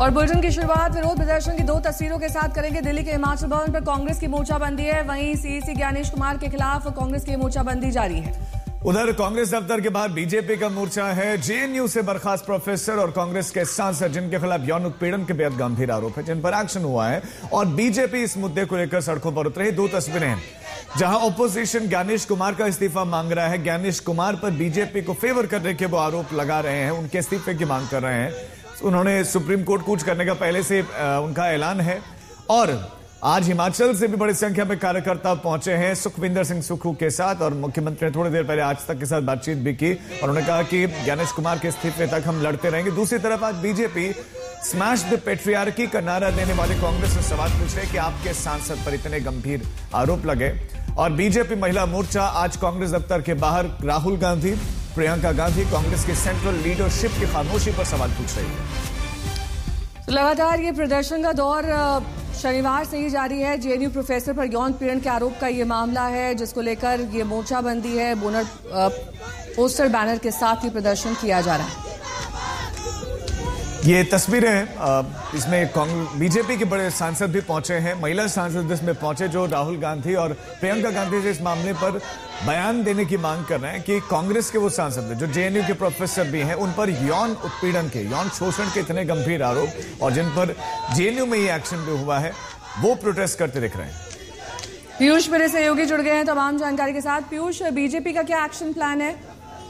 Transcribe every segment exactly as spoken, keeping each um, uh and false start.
और बुलेटिन की शुरुआत विरोध प्रदर्शन की दो तस्वीरों के साथ करेंगे। दिल्ली के हिमाचल भवन पर कांग्रेस की मोर्चाबंदी है, वहीं सीईसी ज्ञानेश कुमार के खिलाफ कांग्रेस की मोर्चाबंदी जारी है। उधर कांग्रेस दफ्तर के बाहर बीजेपी का मोर्चा है। जेएनयू से बर्खास्त प्रोफेसर और कांग्रेस के सांसद जिनके खिलाफ यौन उत्पीड़न के बेहद गंभीर आरोप है, जिन पर एक्शन हुआ है और बीजेपी इस मुद्दे को लेकर सड़कों पर उतरी। दो तस्वीरें हैं जहां ऑपोजिशन ज्ञानेश कुमार का इस्तीफा मांग रहा है। ज्ञानेश कुमार पर बीजेपी को फेवर करने के वो आरोप लगा रहे हैं, उनके इस्तीफे की मांग कर रहे हैं। उन्होंने सुप्रीम कोर्ट कूच करने का पहले से उनका ऐलान है। और आज हिमाचल से भी बड़ी संख्या में कार्यकर्ता पहुंचे हैं सुखविंदर सिंह सुक्खू के साथ, और मुख्यमंत्री ने थोड़ी देर पहले आज तक के साथ बातचीत भी की और उन्होंने कहा कि ज्ञानेश कुमार के इस्तीफे तक हम लड़ते रहेंगे। दूसरी तरफ आज बीजेपी स्मैश द पेट्रियार्की का नारा देने वाले कांग्रेस से सवाल पूछ रहे कि आपके सांसद पर इतने गंभीर आरोप लगे। और बीजेपी महिला मोर्चा आज कांग्रेस दफ्तर के बाहर राहुल गांधी, प्रियंका गांधी, कांग्रेस की सेंट्रल लीडरशिप की खामोशी पर सवाल पूछ रही है। लगातार ये प्रदर्शन का दौर शनिवार से ही जारी है। जेएनयू प्रोफेसर पर यौन पीड़न के आरोप का ये मामला है, जिसको लेकर ये मोर्चाबंदी है। बोनर पोस्टर बैनर के साथ ये प्रदर्शन किया जा रहा है। ये तस्वीरें, इसमें बीजेपी के बड़े सांसद भी पहुंचे हैं, महिला सांसद इसमें पहुंचे जो राहुल गांधी और प्रियंका गांधी से इस मामले पर बयान देने की मांग कर रहे हैं कि कांग्रेस के वो सांसद हैं जो जेएनयू के प्रोफेसर भी हैं, उन पर यौन उत्पीड़न के, यौन शोषण के इतने गंभीर आरोप और जिन पर जेएनयू में ये एक्शन भी हुआ है, वो प्रोटेस्ट करते दिख रहे हैं। पीयूष मेरे सहयोगी जुड़ गए हैं तमाम जानकारी के साथ। पीयूष, बीजेपी का क्या एक्शन प्लान है?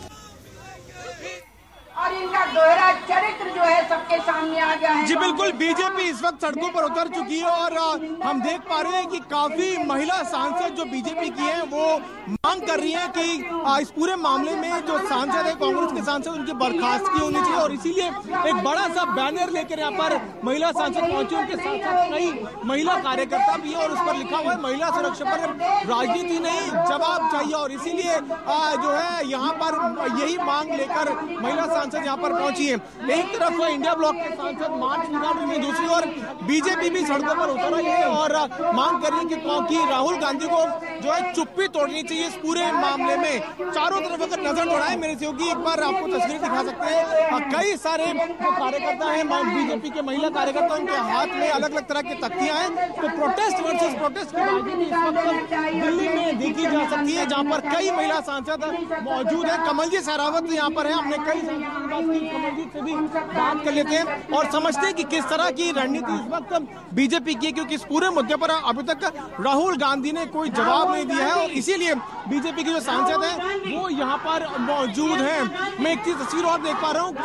और इनका दोहरा चरित्र जो है सबके सामने आ गया है। जी बिल्कुल, बीजेपी इस वक्त सड़कों पर उतर चुकी है और हम देख पा रहे हैं कि काफी महिला सांसद जो बीजेपी की हैं वो मांग कर रही हैं कि इस पूरे मामले में जो सांसद है, कांग्रेस के सांसद, उनकी बर्खास्तगी होनी चाहिए। और इसीलिए एक बड़ा सा बैनर लेकर यहाँ पर महिला सांसद पहुंचे, उनके साथ साथ कई महिला कार्यकर्ता भी है और उस पर लिखा हुआ है महिला सुरक्षा पर राजनीति नहीं, जवाब चाहिए। और इसीलिए जो है यहाँ पर यही मांग लेकर महिला सांसद यहाँ पर पहुंची है। एक तरफ इंडिया ब्लॉक के सांसद मार्च निकाल रही है, दूसरी ओर बीजेपी भी सड़कों पर उतर रही है और मांग कर रही है कि राहुल गांधी को जो है चुप्पी तोड़नी चाहिए इस पूरे मामले में। चारों तरफ अगर नजर दौड़ाए मेरे सहयोगी, एक बार आपको तस्वीर दिखा सकते हैं, कई सारे जो कार्यकर्ता हैं बीजेपी के महिला कार्यकर्ता, उनके हाथ में अलग अलग तरह की तख्तियां हैं। तो प्रोटेस्ट वर्सेस प्रोटेस्ट की राजनीति इस वक्त दिल्ली में देखी जा सकती है, जहां पर कई महिला सांसद मौजूद है। कमलजीत शेरावत यहाँ पर है, हमने कई कमलजीत से भी बात कर लेते हैं और समझते हैं कि किस तरह की रणनीति इस वक्त बीजेपी की है, क्योंकि इस पूरे मुद्दे पर अभी तक राहुल गांधी ने कोई जवाब नहीं दिया है और इसीलिए बीजेपी के जो सांसद हैं वो यहाँ पर मौजूद हैं। मैं एक चीज तस्वीर और देख पा रहा हूँ,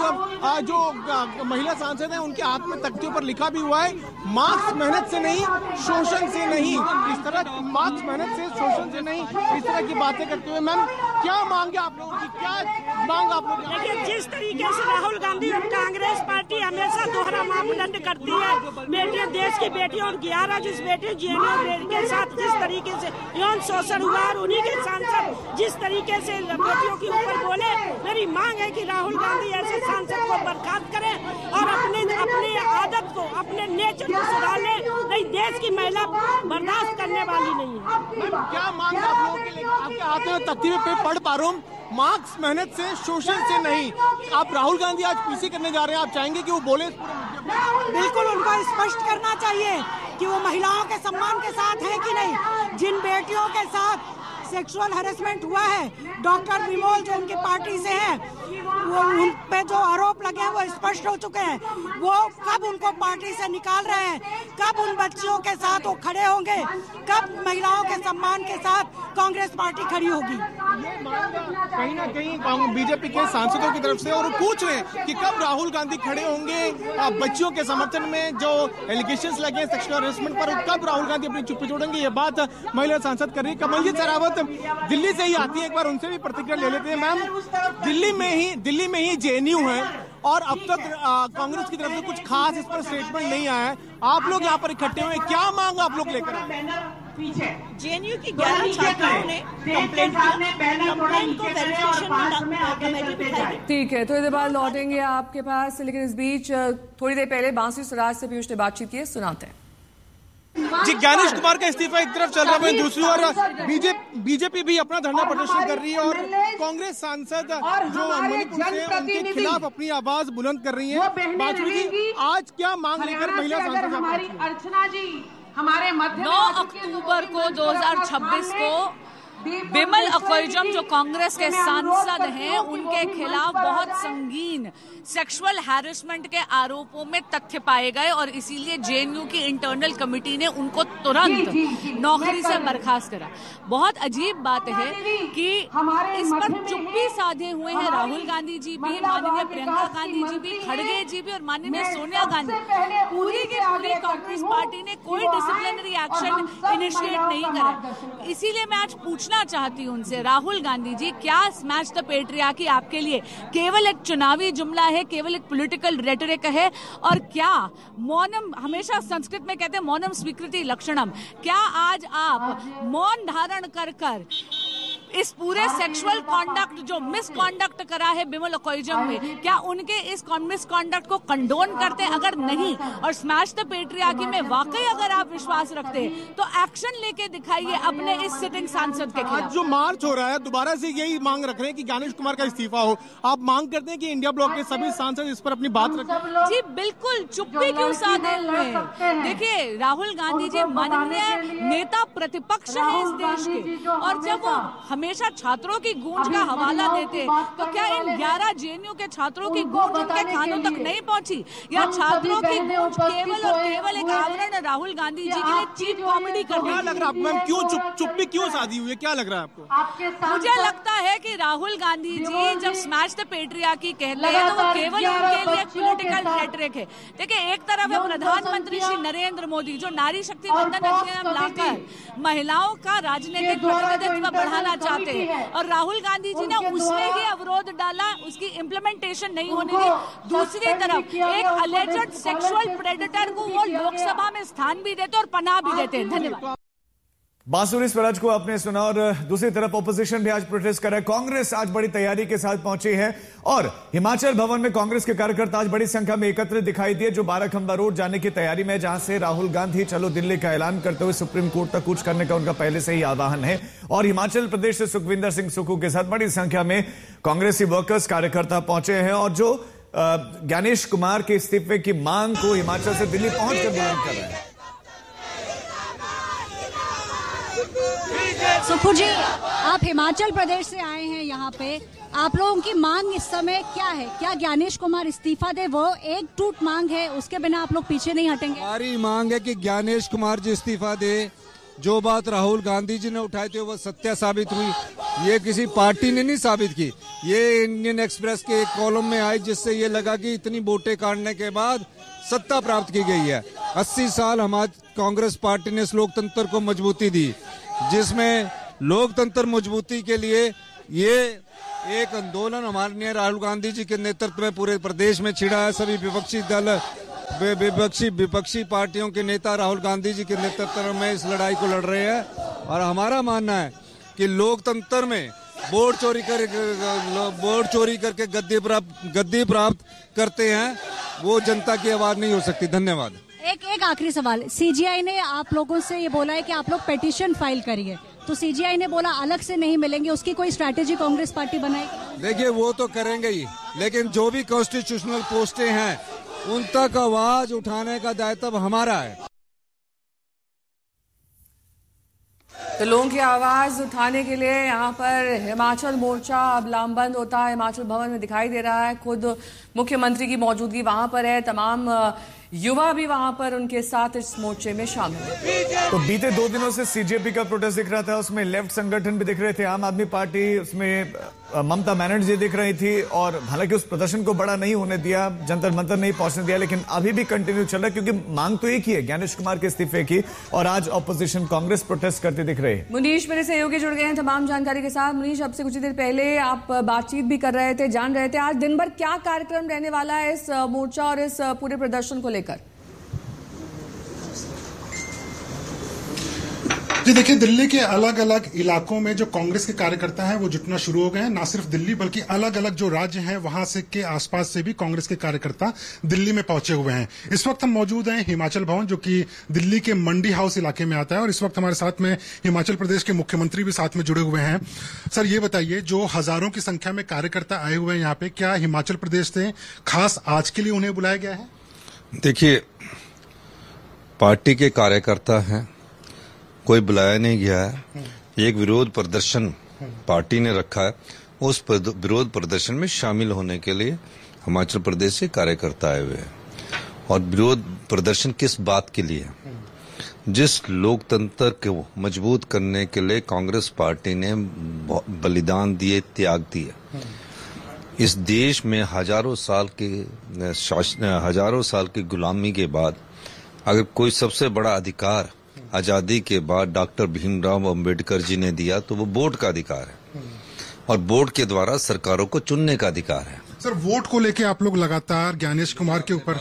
जो महिला सांसद हैं उनके हाथ में तख्तियों पर लिखा भी हुआ है मार्क्स मेहनत से नहीं, शोषण से नहीं। इस तरह मार्क्स मेहनत से, शोषण से नहीं, इस तरह की बातें करते हुए मैम क्या मांगे आप लोगों की, क्या मांग आप लोग? देखिए, जिस तरीके से राहुल गांधी और कांग्रेस पार्टी हमेशा दोहरा मापदंड करती है, बेटियां, देश की बेटियों और ग्यारह जिस बेटी जेएनयू के साथ जिस तरीके से यौन शोषण हुआ और उन्हीं के सांसद जिस तरीके से बेटियों के ऊपर बोले, मेरी मांग है कि राहुल गांधी ऐसे सांसद को बर्खास्त करें और अपने अपनी आदत को, अपने नेचर को सुधार ले। नहीं, देश की महिला बर्दाश्त करने वाली नहीं है। क्या मांग आप लोगों के लिए? आपके हाथ में तख्ती पे पढ़ पा रहा हूँ, मार्क्स मेहनत से, शोषण से नहीं। आप राहुल गांधी आज पीसी करने जा रहे हैं, आप चाहेंगे कि वो बोले? बिल्कुल, उनको स्पष्ट करना चाहिए कि वो महिलाओं के सम्मान के साथ है कि नहीं। जिन बेटियों के साथ सेक्सुअल हैरेसमेंट हुआ है, डॉक्टर विमोल जो उनकी पार्टी से हैं, वो उन पे जो आरोप लगे हैं वो स्पष्ट हो चुके हैं। वो कब उनको पार्टी से निकाल रहे हैं, कब उन बच्चियों के साथ वो खड़े होंगे, कब महिलाओं के सम्मान के साथ कांग्रेस पार्टी खड़ी होगी? कहीं ना कहीं बीजेपी के सांसदों की तरफ से और पूछ रहे हैं कि कब राहुल गांधी खड़े होंगे बच्चियों के समर्थन में, जो एलिगेशंस लगे हैं सेक्सुअल हैरेसमेंट पर, कब राहुल गांधी अपनी चुप्पी तोड़ेंगे। ये बात महिला सांसद कर रही है। कमलजीत शेरावत दिल्ली से ही आती है, एक बार उनसे भी प्रतिक्रिया ले लेते हैं। मैम, दिल्ली में ही दिल्ली में ही जेएनयू है और अब तक कांग्रेस की तरफ से कुछ खास इस पर स्टेटमेंट नहीं आया है। आप लोग यहाँ पर इकट्ठे हुए, क्या मांग आप लोग लेकर आए? जेएनयू की ग्यारह छात्राओं ने कंप्लेंट किया, कंप्लेंट को वेरिफिकेशन कमेटी बिठाई। ठीक है, तो इसके बाद लौटेंगे आपके पास, लेकिन इस बीच थोड़ी देर पहले बांसुरी स्वराज से पीयूष ने बातचीत की है, सुनाते हैं। जी, ज्ञानेश कुमार का इस्तीफा एक तरफ चल रहा है, दूसरी ओर बीजेपी बीजेपी भी अपना धरना प्रदर्शन कर रही है और कांग्रेस सांसद जो मणिपुर से उनके खिलाफ अपनी आवाज बुलंद कर रही है। बाजपेयी जी, आज क्या मांग लेकर महिला सांसद हमारी अर्चना जी हमारे मध्य नौ अक्टूबर को दो हजार छब्बीस को बिमल अकोइजम जो कांग्रेस के सांसद हैं, उनके खिलाफ बहुत संगीन सेक्सुअल हैरेसमेंट के आरोपों में तथ्य पाए गए और इसीलिए जेएनयू की इंटरनल कमेटी ने उनको तुरंत नौकरी से बर्खास्त करा। बहुत अजीब बात है कि इस पर चुप्पी साधे हुए हैं राहुल गांधी जी भी, माननीय प्रियंका गांधी जी भी, खड़गे जी भी और माननीय सोनिया गांधी। पूरी की पूरी कांग्रेस पार्टी ने कोई डिसिप्लिनरी एक्शन इनिशिएट नहीं करा। इसीलिए मैं आज पूछना चाहती हूं उनसे, राहुल गांधी जी, क्या स्मैश द पेट्रियार्की आपके लिए केवल एक चुनावी जुमला है, केवल एक पॉलिटिकल रेटरिक है, और क्या मौनम, हमेशा संस्कृत में कहते हैं मौनम स्वीकृति लक्षणम, क्या आज आप मौन धारण कर कर इस पूरे सेक्सुअल कॉन्डक्ट जो मिसकॉन्डक्ट करा है बिमल अकोइजम में, क्या उनके इस मिसकॉन्डक्ट को कंडोन करते हैं? अगर नहीं और स्मैश द पेट्रियार्की में वाकई अगर आप विश्वास रखते हैं तो एक्शन लेके दिखाइए अपने इस सिटिंग सांसद के खिलाफ। जो मार्च हो रहा है, दोबारा से यही मांग रख रहे हैं कि ज्ञानेश कुमार का इस्तीफा हो। आप मांग करते हैं कि इंडिया ब्लॉक के सभी सांसद इस पर अपनी बात रखें? जी बिल्कुल, चुप्पी क्यों साधे हुए? देखिए, राहुल गांधी जी माननीय नेता प्रतिपक्ष है इस देश के, और जब वो हमेशा छात्रों की गूंज का हवाला देते तो क्या इन ग्यारह जेएनयू के छात्रों की गूंज उनके कानों तक नहीं पहुंची? या छात्रों की गूंज केवल और केवल एक आवरण राहुल गांधी जी के लिए चीप कॉमेडी करने? क्या लग रहा है मैम, क्यों चुप चुप्पी क्यों साधी हुई है? क्या लग रहा है आपको? मुझे लगता है कि राहुल गांधी जी जब स्मैश द पेट्रियार्की कहते हैं तो वो केवल उनके लिए पॉलिटिकल रेटरिक है। देखिए, एक तरफ है प्रधानमंत्री श्री नरेंद्र मोदी जो नारी शक्ति वंदन अधिनियम लाकर महिलाओं का राजनीतिक प्रतिनिधित्व बढ़ाना चाहते हैं, और राहुल गांधी जी ने उसमें ही अवरोध डाला, उसकी इम्प्लीमेंटेशन नहीं होने दी। दूसरी तरफ एक अलेजेड सेक्सुअल प्रेडेटर को वो लोकसभा में स्थान भी देते और पनाह भी देते हैं। धन्यवाद। बांसुरी स्वराज को आपने सुना, और दूसरी तरफ ऑपोजिशन भी आज प्रोटेस्ट कर रहा है। कांग्रेस आज बड़ी तैयारी के साथ पहुंची है और हिमाचल भवन में कांग्रेस के कार्यकर्ता आज बड़ी संख्या में एकत्रित दिखाई दिए, जो बारह खंबा रोड जाने की तैयारी में, जहां से राहुल गांधी चलो दिल्ली का ऐलान करते हुए सुप्रीम कोर्ट तक कूच करने का उनका पहले से ही आह्वान है। और हिमाचल प्रदेश से सुखविंदर सिंह सुक्खू के साथ बड़ी संख्या में कांग्रेसी वर्कर्स कार्यकर्ता पहुंचे हैं और जो ज्ञानेश कुमार के इस्तीफे की मांग को हिमाचल से दिल्ली पहुंचकर बुलंद कर रहे हैं। सुक्खू जी, आप हिमाचल प्रदेश से आए हैं यहाँ पे, आप लोगों की मांग इस समय क्या है? क्या ज्ञानेश कुमार इस्तीफा दे? वो एक टूट मांग है, उसके बिना आप लोग पीछे नहीं हटेंगे? हमारी मांग है कि ज्ञानेश कुमार जी इस्तीफा दे। जो बात राहुल गांधी जी ने उठाई थी वो सत्य साबित हुई, ये किसी पार्टी ने नहीं साबित की, ये इंडियन एक्सप्रेस के एक कॉलम में आई, जिससे ये लगा कि इतनी वोटें काटने के बाद सत्ता प्राप्त की गई है। अस्सी साल हमारी कांग्रेस पार्टी ने इस लोकतंत्र को मजबूती दी, जिसमें लोकतंत्र मजबूती के लिए ये एक आंदोलन हमारे राहुल गांधी जी के नेतृत्व में पूरे प्रदेश में छिड़ा है। सभी विपक्षी दल, विपक्षी विपक्षी पार्टियों के नेता राहुल गांधी जी के नेतृत्व में इस लड़ाई को लड़ रहे हैं, और हमारा मानना है कि लोकतंत्र में वोट चोरी कर वोट चोरी करके गद्दी प्राप्त गद्दी प्राप्त करते हैं, वो जनता की आवाज नहीं हो सकती। धन्यवाद। एक एक आखिरी सवाल, सीजीआई ने आप लोगों से ये बोला है कि आप लोग पिटीशन फाइल करिए, तो सीजीआई ने बोला अलग से नहीं मिलेंगे, उसकी कोई स्ट्रैटेजी कांग्रेस पार्टी बनाएगी? देखिए, वो तो करेंगे ही, लेकिन जो भी कॉन्स्टिट्यूशनल पोस्टें हैं उन तक आवाज उठाने का दायित्व हमारा है। तो लोगों की आवाज उठाने के लिए यहाँ पर हिमाचल मोर्चा अब लामबंद होता है हिमाचल भवन में दिखाई दे रहा है। खुद मुख्यमंत्री की मौजूदगी वहां पर है, तमाम युवा भी वहां पर उनके साथ इस मोर्चे में शामिल है। तो बीते दो दिनों से सीजेपी का प्रोटेस्ट दिख रहा था, उसमें लेफ्ट संगठन भी दिख रहे थे, आम आदमी पार्टी, उसमें ममता बनर्जी दिख रही थी, और हालांकि उस प्रदर्शन को बड़ा नहीं होने दिया, जंतर मंतर नहीं पहुंचने दिया, लेकिन अभी भी कंटिन्यू चल रहा है, क्योंकि मांग तो एक ही है, ज्ञानेश कुमार के इस्तीफे की, और आज ऑपोजिशन कांग्रेस प्रोटेस्ट करती दिख रही है। मुनीश मेरे सहयोगी जुड़ गए हैं तमाम जानकारी के साथ। मुनीश, अब से कुछ देर पहले आप बातचीत भी कर रहे थे, जान रहे थे आज दिन भर क्या कार्यक्रम रहने वाला है इस मोर्चा और इस पूरे प्रदर्शन को लेकर? जी देखिए, दिल्ली के अलग अलग इलाकों में जो कांग्रेस के कार्यकर्ता हैं वो जुटना शुरू हो गए हैं। ना सिर्फ दिल्ली बल्कि अलग अलग जो राज्य हैं वहां से के आसपास से भी कांग्रेस के कार्यकर्ता दिल्ली में पहुंचे हुए हैं। इस वक्त हम मौजूद हैं हिमाचल भवन, जो कि दिल्ली के मंडी हाउस इलाके में आता है, और इस वक्त हमारे साथ में हिमाचल प्रदेश के मुख्यमंत्री भी साथ में जुड़े हुए हैं। सर, ये बताइए, जो हजारों की संख्या में कार्यकर्ता आए हुए हैं यहाँ पे, क्या हिमाचल प्रदेश से खास आज के लिए उन्हें बुलाया गया है? देखिए, पार्टी के कार्यकर्ता हैं, कोई बुलाया नहीं गया है। एक विरोध प्रदर्शन पार्टी ने रखा है, उस विरोध प्रदर्शन में शामिल होने के लिए हिमाचल प्रदेश से कार्यकर्ता आए हुए हैं। और विरोध प्रदर्शन किस बात के लिए? जिस लोकतंत्र को मजबूत करने के लिए कांग्रेस पार्टी ने बलिदान दिए, त्याग दिए। इस देश में हजारों साल के हजारों साल की गुलामी के बाद अगर कोई सबसे बड़ा अधिकार आजादी के बाद डॉक्टर भीमराव अंबेडकर जी ने दिया, तो वो वोट का अधिकार है, और वोट के द्वारा सरकारों को चुनने का अधिकार है। सर, वोट को लेके आप लोग लगातार ज्ञानेश कुमार के ऊपर,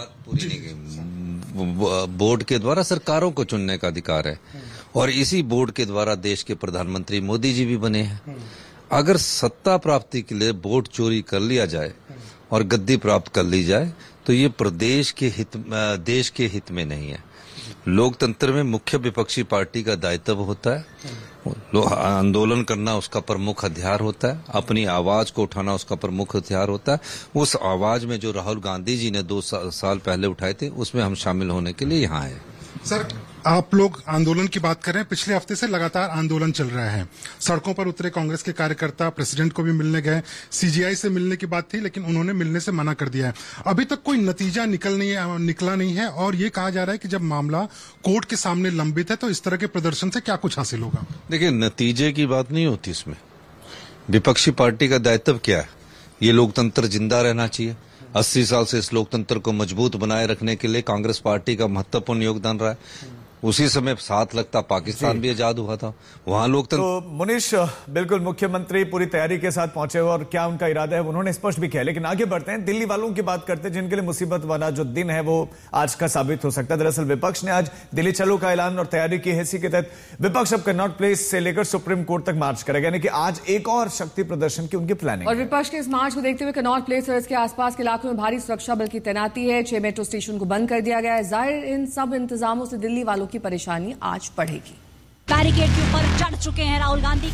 वोट के द्वारा सरकारों को चुनने का अधिकार है, और इसी वोट के द्वारा देश के प्रधानमंत्री मोदी जी भी बने हैं। अगर सत्ता प्राप्ति के लिए वोट चोरी कर लिया जाए और गद्दी प्राप्त कर ली जाए, तो ये प्रदेश के हित, देश के हित में नहीं है। लोकतंत्र में मुख्य विपक्षी पार्टी का दायित्व होता है, आंदोलन करना उसका प्रमुख हथियार होता है, अपनी आवाज को उठाना उसका प्रमुख हथियार होता है। उस आवाज में जो राहुल गांधी जी ने दो सा, साल पहले उठाए थे, उसमें हम शामिल होने के लिए यहाँ आए। सर, आप लोग आंदोलन की बात कर रहे हैं, पिछले हफ्ते से लगातार आंदोलन चल रहा है। सड़कों पर उतरे कांग्रेस के कार्यकर्ता, प्रेसिडेंट को भी मिलने गए, सीजीआई से मिलने की बात थी, लेकिन उन्होंने मिलने से मना कर दिया है। अभी तक कोई नतीजा निकल नहीं निकला नहीं है, और ये कहा जा रहा है कि जब मामला कोर्ट के सामने लंबित है, तो इस तरह के प्रदर्शन से क्या कुछ हासिल होगा? देखिए, नतीजे की बात नहीं होती इसमें। विपक्षी पार्टी का दायित्व क्या है? ये लोकतंत्र जिंदा रहना चाहिए। अस्सी साल से इस लोकतंत्र को मजबूत बनाए रखने के लिए कांग्रेस पार्टी का महत्वपूर्ण योगदान रहा है। उसी समय साथ लगता पाकिस्तान भी आजाद हुआ था, वहां लोकतंत्र। तो मुनीश, बिल्कुल मुख्यमंत्री पूरी तैयारी के साथ पहुंचे हुए, और क्या उनका इरादा है उन्होंने स्पष्ट भी किया। लेकिन आगे बढ़ते हैं, दिल्ली वालों की बात करते हैं, जिनके लिए मुसीबत वाला जो दिन है वो आज का साबित हो सकता है। दरअसल विपक्ष ने आज दिल्ली चलो का ऐलान और तैयारी की है। इसी के तहत विपक्ष अब कनॉट प्लेस से लेकर सुप्रीम कोर्ट तक मार्च करेगा, यानी कि आज एक और शक्ति प्रदर्शन की उनकी प्लानिंग। और विपक्ष के इस मार्च को देखते हुए कनॉट प्लेस और इसके आसपास के इलाकों में भारी सुरक्षा बल की तैनाती है। छह मेट्रो स्टेशन को बंद कर दिया गया है। जाहिर इन सब इंतजामों से दिल्ली वालों की परेशानी आज बढ़ेगी। बैरिकेड के ऊपर चढ़ चुके हैं राहुल गांधी।